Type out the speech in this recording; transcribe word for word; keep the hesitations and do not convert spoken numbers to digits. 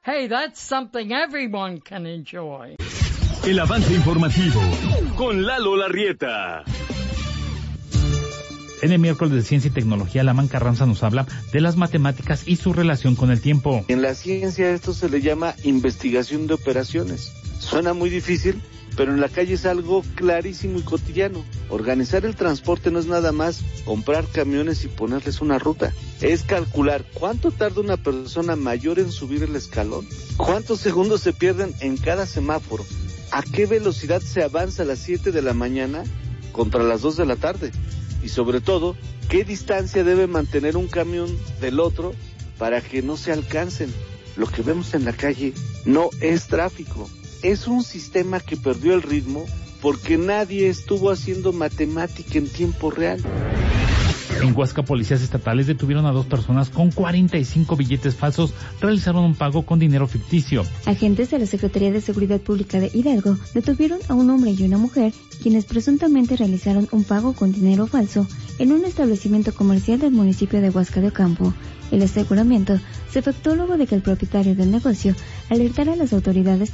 Hey, that's something everyone can enjoy. El avance informativo con Lalo Larrieta. En el miércoles de Ciencia y Tecnología, Lamán Carranza nos habla de las matemáticas y su relación con el tiempo. En la ciencia esto se le llama investigación de operaciones. Suena muy difícil, pero en la calle es algo clarísimo y cotidiano. Organizar el transporte no es nada más comprar camiones y ponerles una ruta. Es calcular cuánto tarda una persona mayor en subir el escalón, cuántos segundos se pierden en cada semáforo, a qué velocidad se avanza a las siete de la mañana contra las dos de la tarde. Y sobre todo, ¿qué distancia debe mantener un camión del otro para que no se alcancen? Lo que vemos en la calle no es tráfico, es un sistema que perdió el ritmo porque nadie estuvo haciendo matemática en tiempo real. En Huasca, policías estatales detuvieron a dos personas con cuarenta y cinco billetes falsos. Realizaron un pago con dinero ficticio. Agentes de la Secretaría de Seguridad Pública de Hidalgo detuvieron a un hombre y una mujer quienes presuntamente realizaron un pago con dinero falso en un establecimiento comercial del municipio de Huasca de Ocampo. El aseguramiento se efectuó luego de que el propietario del negocio alertara a las autoridades